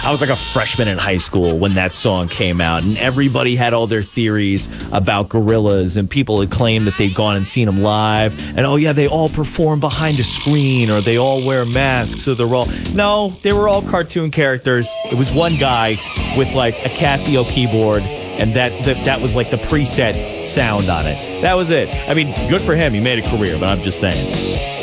I was like a freshman in high school when that song came out, and everybody had all their theories about Gorillaz, and people had claimed that they'd gone and seen them live, and oh yeah, they all perform behind a screen, or they all wear masks, so they're all... No, they were all cartoon characters. It was one guy with like a Casio keyboard, and that was like the preset sound on it. That was it. I mean, good for him. He made a career, but I'm just saying.